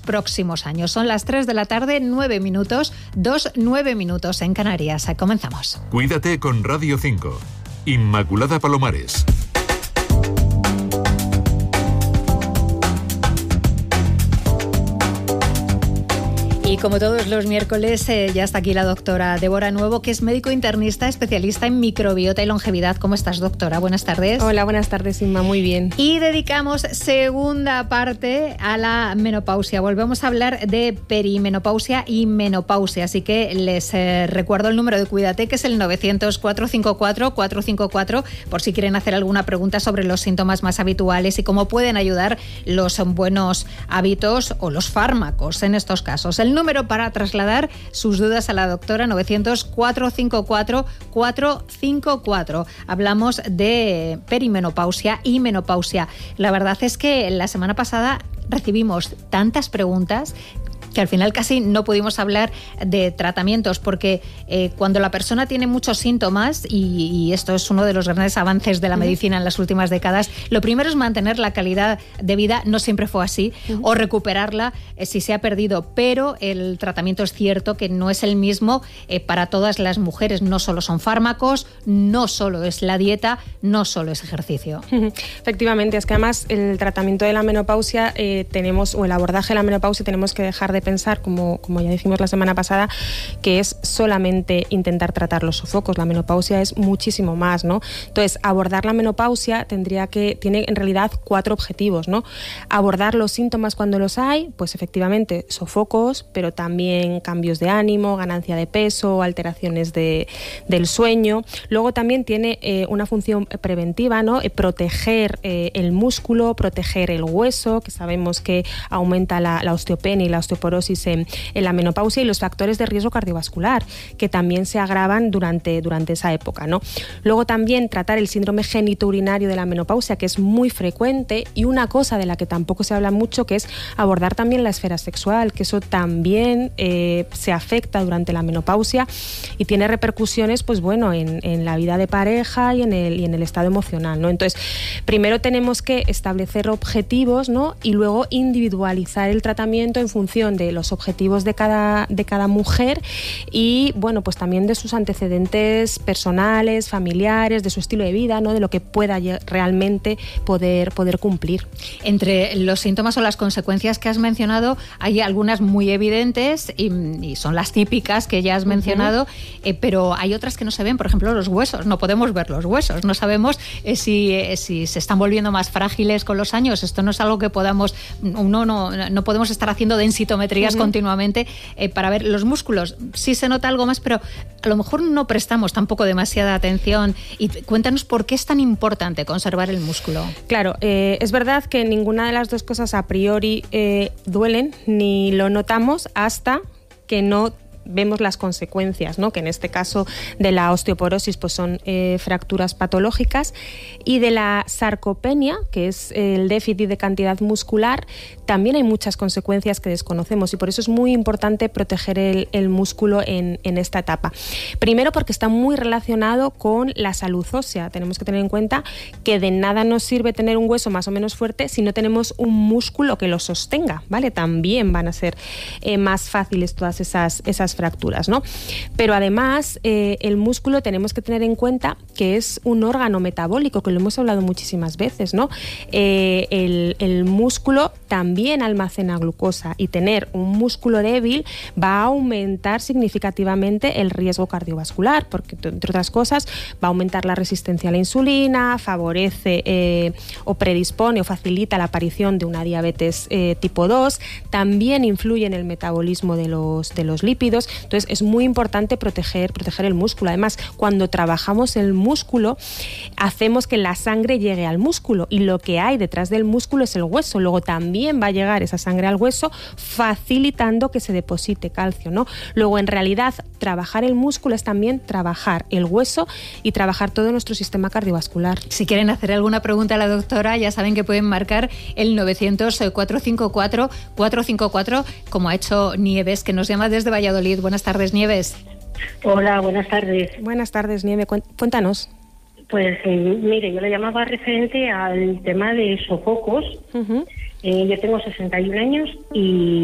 próximos años. Son las 3 de la tarde, 9 minutos, 9 minutos en Canarias. Comenzamos. Cuídate con Radio 5. Inmaculada Palomares. Y como todos los miércoles, ya está aquí la doctora Débora Nuevo, que es médico internista, especialista en microbiota y longevidad. ¿Cómo estás, doctora? Buenas tardes. Hola, buenas tardes, Inma. Muy bien. Y dedicamos segunda parte a la menopausia. Volvemos a hablar de perimenopausia y menopausia. Así que les recuerdo el número de Cuídate, que es el 900-454-454, por si quieren hacer alguna pregunta sobre los síntomas más habituales y cómo pueden ayudar los buenos hábitos o los fármacos en estos casos. El número para trasladar sus dudas a la doctora, 900-454-454. Hablamos de perimenopausia y menopausia. La verdad es que la semana pasada recibimos tantas preguntas que al final casi no pudimos hablar de tratamientos, porque cuando la persona tiene muchos síntomas, y esto es uno de los grandes avances de la medicina en las últimas décadas, lo primero es mantener la calidad de vida, no siempre fue así, o recuperarla si se ha perdido, pero el tratamiento es cierto que no es el mismo para todas las mujeres, no solo son fármacos, no solo es la dieta, no solo es ejercicio. Efectivamente, es que además el tratamiento de la menopausia o el abordaje de la menopausia tenemos que dejar de pensar, como ya dijimos la semana pasada, que es solamente intentar tratar los sofocos. La menopausia es muchísimo más, ¿no? Entonces, abordar la menopausia tiene en realidad 4 objetivos, ¿no? Abordar los síntomas cuando los hay, pues efectivamente sofocos, pero también cambios de ánimo, ganancia de peso, alteraciones del sueño. Luego también tiene una función preventiva, ¿no? Proteger el músculo, proteger el hueso, que sabemos que aumenta la osteopenia y la osteoporosis en la menopausia, y los factores de riesgo cardiovascular, que también se agravan durante esa época, ¿no? Luego también tratar el síndrome genitourinario de la menopausia, que es muy frecuente, y una cosa de la que tampoco se habla mucho, que es abordar también la esfera sexual, que eso también se afecta durante la menopausia y tiene repercusiones, pues bueno, en la vida de pareja y en el estado emocional, ¿no? Entonces, primero tenemos que establecer objetivos, ¿no? Y luego individualizar el tratamiento en función de los objetivos de cada mujer y, bueno, pues también de sus antecedentes personales, familiares, de su estilo de vida, ¿no? De lo que pueda realmente poder cumplir. Entre los síntomas o las consecuencias que has mencionado, hay algunas muy evidentes y son las típicas que ya has mencionado, pero hay otras que no se ven. Por ejemplo, los huesos. No podemos ver los huesos. No sabemos si se están volviendo más frágiles con los años. Esto no es algo que no podemos estar haciendo densitometrías continuamente para ver los músculos. Sí se nota algo más, pero a lo mejor no prestamos tampoco demasiada atención. Y cuéntanos por qué es tan importante conservar el músculo. Claro, es verdad que ninguna de las dos cosas a priori duelen, ni lo notamos hasta que no vemos las consecuencias, ¿no? Que en este caso de la osteoporosis pues son fracturas patológicas, y de la sarcopenia, que es el déficit de cantidad muscular, también hay muchas consecuencias que desconocemos, y por eso es muy importante proteger el músculo en esta etapa. Primero, porque está muy relacionado con la salud ósea. Tenemos que tener en cuenta que de nada nos sirve tener un hueso más o menos fuerte si no tenemos un músculo que lo sostenga, ¿vale? También van a ser más fáciles todas esas fracturas, ¿no? Pero además, el músculo tenemos que tener en cuenta que es un órgano metabólico, que lo hemos hablado muchísimas veces, ¿no? El músculo también almacena glucosa, y tener un músculo débil va a aumentar significativamente el riesgo cardiovascular, porque entre otras cosas va a aumentar la resistencia a la insulina, favorece o predispone o facilita la aparición de una diabetes tipo 2, también influye en el metabolismo de los lípidos. Entonces es muy importante proteger el músculo. Además, cuando trabajamos el músculo, hacemos que la sangre llegue al músculo, y lo que hay detrás del músculo es el hueso. Luego también va a llegar esa sangre al hueso, facilitando que se deposite calcio, ¿no? Luego, en realidad, trabajar el músculo es también trabajar el hueso y trabajar todo nuestro sistema cardiovascular. Si quieren hacer alguna pregunta a la doctora, ya saben que pueden marcar el 900-454-454, como ha hecho Nieves, que nos llama desde Valladolid. Buenas tardes, Nieves. Hola, buenas tardes. Buenas tardes, Nieves. Cuéntanos. Pues mire, yo le llamaba referente al tema de sofocos. Yo tengo 61 años y